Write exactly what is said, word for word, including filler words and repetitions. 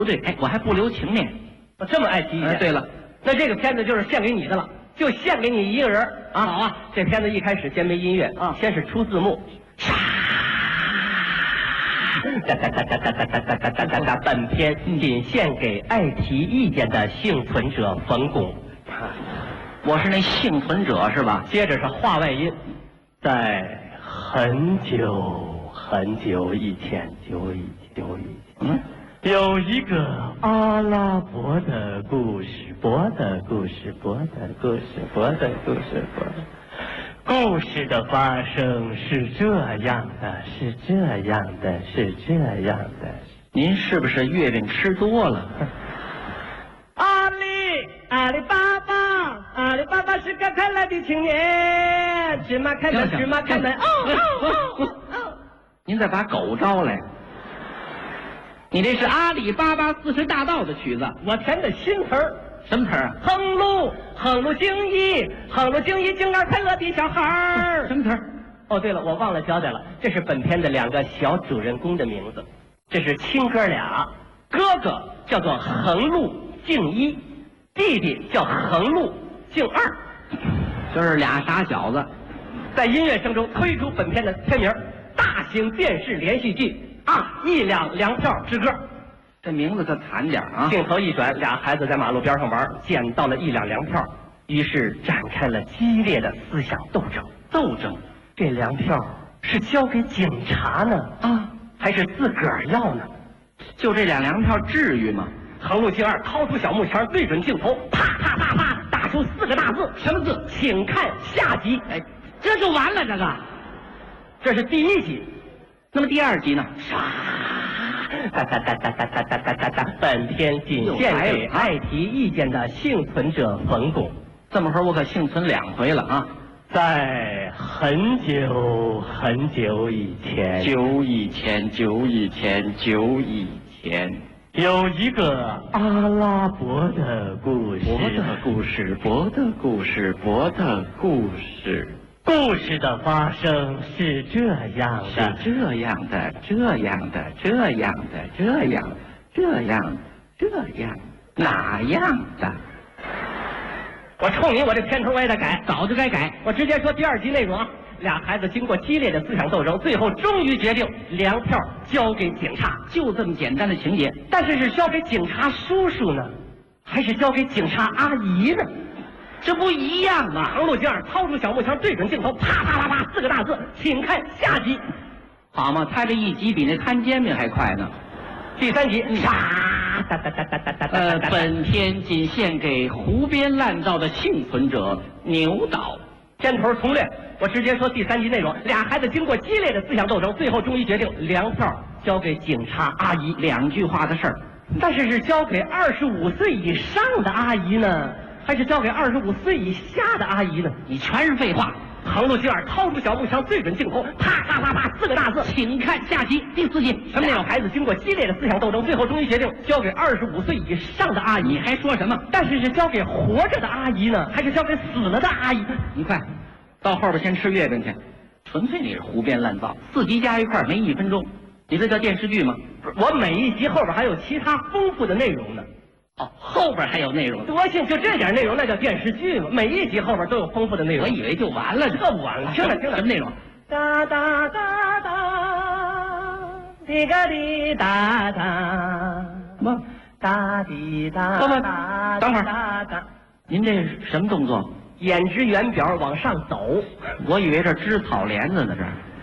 不对，哎，我还不留情面。 我这么爱提意见。 哎，对了， 那这个片子就是献给你的了，就献给你一个人啊！ 好啊， 这片子一开始先没音乐啊， 先是出字幕。哒哒哒哒哒哒哒哒哒哒哒哒。本片仅献给爱提意见的幸存者冯巩。 我是那幸存者是吧？ 接着是话外音，在很久很久以前，久以久以前， 嗯， 有一个阿拉伯的故事，伯的故事，伯的故事，伯的故事，伯的。故事的发生是这样的，是这样的，是这样的。 您是不是月饼吃多了？ 阿里阿里巴巴，阿里巴巴是个快乐的青年，芝麻开门，芝麻开门，哦哦哦哦！ 您再把狗招来。你这是阿里巴巴四十大盗的曲子， 我填的新词儿。 什么词儿啊？ 横路，横路经一，横路经一，静儿快乐的小孩儿。 什么词儿？ 哦，对了，我忘了交代了，这是本片的两个小主人公的名字，这是亲哥俩，哥哥叫做横路静一，弟弟叫横路静二， 就是俩傻小子。 在音乐声中推出本片的片名——大型电视连续剧《啊一两粮票之歌》。 这名字可惨点啊！ 镜头一转，俩孩子在马路边上玩，捡到了一两粮票，于是展开了激烈的思想斗争。 斗争， 这粮票是交给警察呢， 啊， 还是自个儿要呢？ 就这两粮票至于吗？ 横路静二掏出小木枪，对准镜头，啪啪啪啪，打出四个大字：什么字？请看下集。 哎，这就完了，这个， 这是第一集。 那么第二集呢？ 唰，哒哒哒哒哒哒哒哒哒哒。本片仅献给爱提意见的幸存者冯巩。 这么会儿我可幸存两回了啊！ 在很久很久以前， 久以前，久以前，久以前， 有一个阿拉伯的故事。 伯的故事，伯的故事，伯的故事。 故事的发生是这样的， 是这样的，这样的，这样的，这样，这样，这样，哪样的？ 我冲你，我这片头我也得改， 早就该改。 我直接说第二集内容啊。俩孩子经过激烈的思想斗争，最后终于决定粮票交给警察， 就这么简单的情节。 但是是交给警察叔叔呢，还是交给警察阿姨呢？ 这不一样吗？ 横路静二掏出小木枪，对准镜头，啪啪啪啪，四个大字，请看下集。 好嘛，他这一集比那摊煎饼还快呢。 第三集，唰，哒哒哒哒哒哒哒。 呃，本片仅献给胡编乱造的幸存者牛导。 片头重练，我直接说第三集内容。俩孩子经过激烈的思想斗争，最后终于决定粮票交给警察阿姨。 两句话的事儿， 但是是交给二十五岁以上的阿姨呢，还是交给二十五岁以下的阿姨呢？ 你全是废话。 横路静二掏出小木枪，对准镜头，啪啪啪啪，四个大字， 请看下集。第四集什么内容？孩子经过激烈的思想斗争，最后终于决定交给二十五岁以上的阿姨。 你还说什么？ 但是是交给活着的阿姨呢，还是交给死了的阿姨？ 你快到后边先吃月饼去，纯粹你是胡编乱造。四集加一块没一分钟，你这叫电视剧吗？ 我每一集后边还有其他丰富的内容呢。 哦，后边还有内容。 多幸就这点内容，那叫电视剧吗？每一集后边都有丰富的内容。 我以为就完了， 这不完了。听着听着， 什么内容？ 哒哒哒哒，滴个滴哒哒， 什么？ 哒滴哒。 等会儿，等会儿， 儿，您这是什么动作？ 演职员表往上走。 我以为这织草帘子呢，这